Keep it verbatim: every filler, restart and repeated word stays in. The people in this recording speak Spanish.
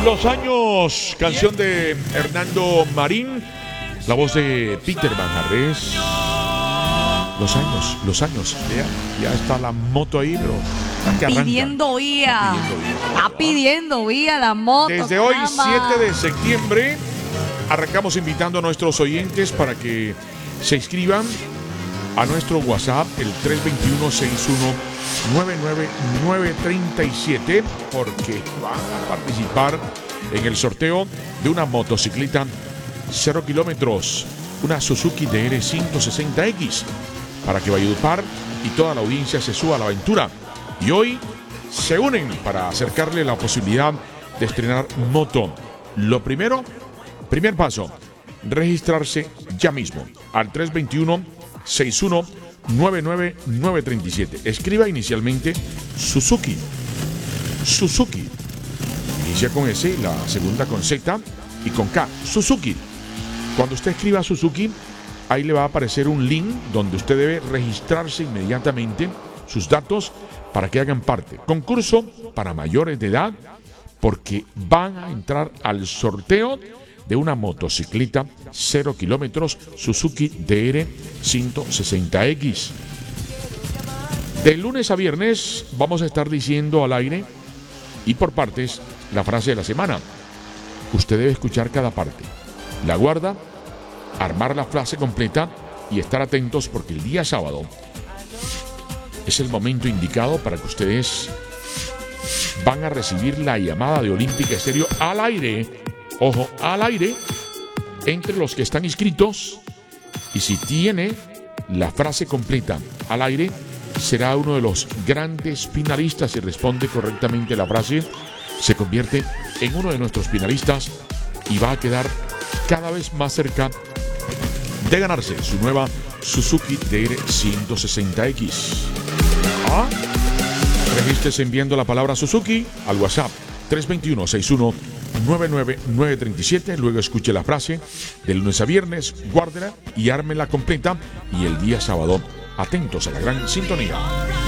Los años, canción de Hernando Marín, la voz de Peter Manjarres. Los años, los años, vea, ya está la moto ahí, pero está pidiendo vía. Está pidiendo vía la moto. Desde hoy, siete de septiembre, arrancamos invitando a nuestros oyentes para que se inscriban a nuestro WhatsApp, el tres dos uno, seis uno nueve nueve nueve tres siete, porque van a participar en el sorteo de una motocicleta cero kilómetros, una Suzuki D R ciento sesenta X, para que Valledupar y toda la audiencia se suba a la aventura. Y hoy se unen para acercarle la posibilidad de estrenar moto. Lo primero, primer paso, registrarse ya mismo al tres dos uno, seis uno nueve nueve nueve tres siete. Escriba inicialmente Suzuki. Suzuki. Inicia con S, la segunda con Z y con K. Suzuki. Cuando usted escriba Suzuki, ahí le va a aparecer un link donde usted debe registrarse inmediatamente sus datos para que hagan parte. Concurso para mayores de edad, porque van a entrar al sorteo de una motocicleta cero kilómetros Suzuki D R ciento sesenta X. De lunes a viernes vamos a estar diciendo al aire y por partes la frase de la semana. Usted debe escuchar cada parte, la guarda, armar la frase completa y estar atentos, porque el día sábado es el momento indicado para que ustedes van a recibir la llamada de Olímpica Estéreo al aire. Ojo, al aire, entre los que están inscritos, y si tiene la frase completa al aire, será uno de los grandes finalistas. Si responde correctamente la frase, se convierte en uno de nuestros finalistas y va a quedar cada vez más cerca de ganarse su nueva Suzuki D R ciento sesenta X. ¿Ah? Regístrese enviando la palabra Suzuki al WhatsApp tres dos uno, seis uno nueve nueve nueve tres siete. Luego escuche la frase de lunes a viernes, guárdela y ármela completa. Y el día sábado, atentos a la gran sintonía.